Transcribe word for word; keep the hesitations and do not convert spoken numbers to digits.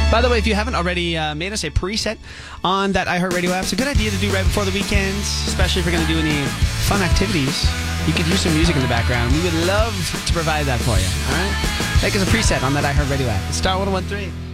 By the way, if you haven't already uh, made us a preset on that iHeartRadio app, it's a good idea to do right before the weekends, especially if you're going to do any fun activities. You could use some music in the background. We would love to provide that for you. All right? Make us a preset on that iHeartRadio app. It's Star one oh one three.